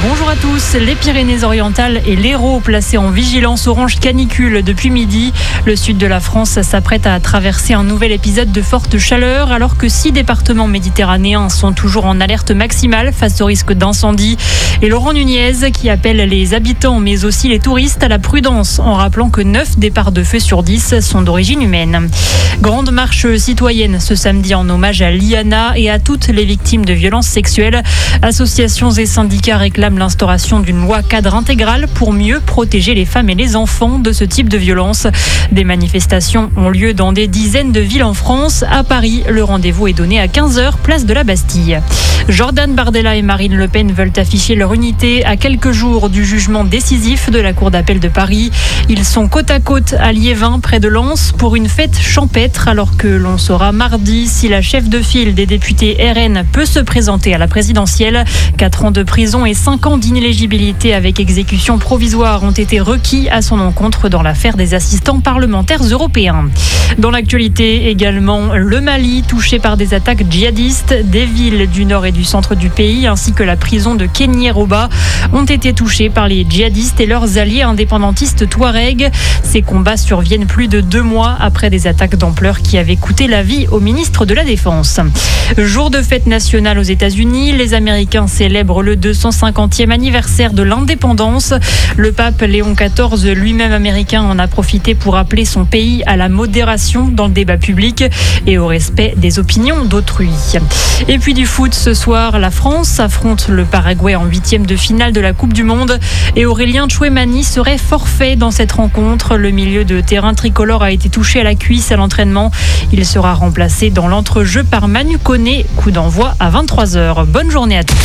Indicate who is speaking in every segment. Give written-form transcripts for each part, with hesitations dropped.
Speaker 1: Bonjour à tous. Les Pyrénées-Orientales et l'Hérault placés en vigilance orange canicule depuis midi. Le sud de la France s'apprête à traverser un nouvel épisode de forte chaleur alors que 6 départements méditerranéens sont toujours en alerte maximale face au risque d'incendie. Et Laurent Nunez qui appelle les habitants mais aussi les touristes à la prudence en rappelant que 9 départs de feu sur 10 sont d'origine humaine. Grande marche citoyenne ce samedi en hommage à Liana et à toutes les victimes de violences sexuelles. Associations et syndicats réclament l'instauration d'une loi cadre intégrale pour mieux protéger les femmes et les enfants de ce type de violence. Des manifestations ont lieu dans des dizaines de villes en France. À Paris, le rendez-vous est donné à 15h, place de la Bastille. Jordan Bardella et Marine Le Pen veulent afficher leur unité à quelques jours du jugement décisif de la Cour d'appel de Paris. Ils sont côte à côte à Liévin, près de Lens, pour une fête champêtre, alors que l'on saura mardi si la chef de file des députés RN peut se présenter à la présidentielle. 4 ans de prison et 5 ans d'inéligibilité avec exécution provisoire ont été requis à son encontre dans l'affaire des assistants parlementaires européens. Dans l'actualité également, le Mali touché par des attaques djihadistes, des villes du nord et du centre du pays ainsi que la prison de Kéniéroba ont été touchés par les djihadistes et leurs alliés indépendantistes touaregs. Ces combats surviennent plus de 2 mois après des attaques d'ampleur qui avaient coûté la vie au ministre de la Défense. Jour de fête nationale aux États-Unis, les Américains célèbrent le 250e anniversaire de l'indépendance. Le pape Léon XIV, lui-même américain, en a profité pour appeler son pays à la modération dans le débat public et au respect des opinions d'autrui. Et puis du foot ce soir, la France affronte le Paraguay en 8e de finale de la Coupe du Monde et Aurélien Tchouameni serait forfait dans cette rencontre. Le milieu de terrain tricolore a été touché à la cuisse à l'entraînement. Il sera remplacé dans l'entrejeu par Manu Koné. Coup d'envoi à 23h. Bonne journée à tous.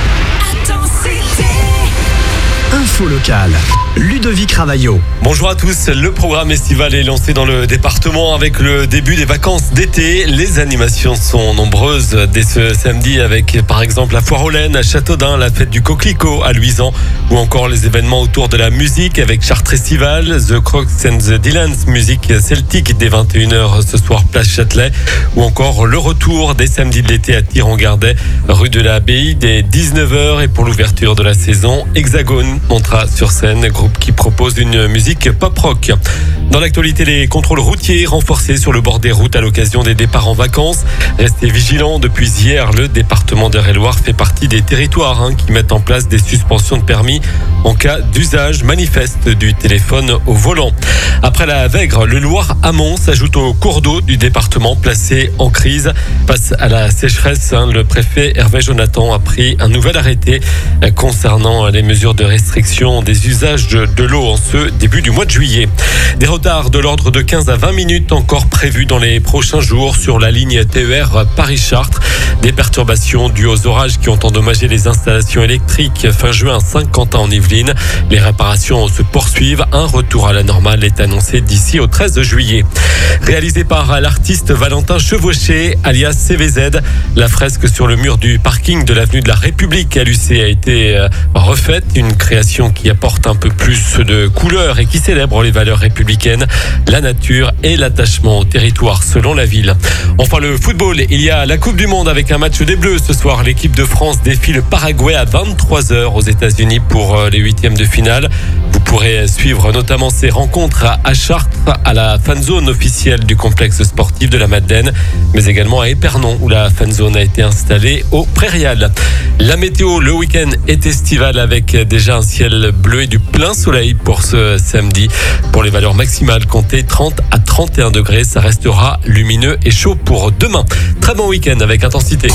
Speaker 2: Info locale, Ludovic Ravaillot.
Speaker 3: Bonjour à tous, le programme estival est lancé dans le département avec le début des vacances d'été. Les animations sont nombreuses dès ce samedi avec par exemple la foire aux laines à Châteaudun, la fête du coquelicot à Luisan ou encore les événements autour de la musique avec Chartres Estival, The Crocs and the Dylans, musique celtique dès 21h ce soir place Châtelet ou encore le retour des samedis de l'été à Thiron-Gardet, rue de l'Abbaye dès 19h et pour l'ouverture de la saison, Hexagone montera sur scène, groupe qui propose une musique pop-rock. Dans l'actualité, les contrôles routiers renforcés sur le bord des routes à l'occasion des départs en vacances. Restez vigilants, depuis hier, le département d'Eure-et-Loir fait partie des territoires qui mettent en place des suspensions de permis en cas d'usage manifeste du téléphone au volant. Après la Vègre, le Loir-Amont s'ajoute au cours d'eau du département placé en crise. Face à la sécheresse, le préfet Hervé Jonathan a pris un nouvel arrêté concernant les mesures de restriction des usages de l'eau en ce début du mois de juillet. Des retards de l'ordre de 15 à 20 minutes encore prévus dans les prochains jours sur la ligne TER Paris-Chartres. Des perturbations dues aux orages qui ont endommagé les installations électriques fin juin à Saint-Quentin en Yvelines. Les réparations se poursuivent. Un retour à la normale est annoncé d'ici au 13 juillet. Réalisé par l'artiste Valentin Chevauché, alias CVZ, la fresque sur le mur du parking de l'avenue de la République à Lucé a été refaite. Une création qui apporte un peu plus de couleur et qui célèbre les valeurs républicaines, la nature et l'attachement au territoire selon la ville. Enfin le football, il y a la Coupe du Monde avec un match des Bleus ce soir. L'équipe de France défie le Paraguay à 23h aux États-Unis pour les 8e de finale. Vous pourrez suivre notamment ces rencontres à Chartres, à la fanzone officielle du complexe sportif de la Madeleine, mais également à Épernon où la fanzone a été installée au Prairial. La météo, le week-end est estival avec déjà un ciel bleu et du plein soleil pour ce samedi. Pour les valeurs maximales, comptez 30 à 31 degrés. Ça restera lumineux et chaud pour demain. Très bon week-end avec intensité.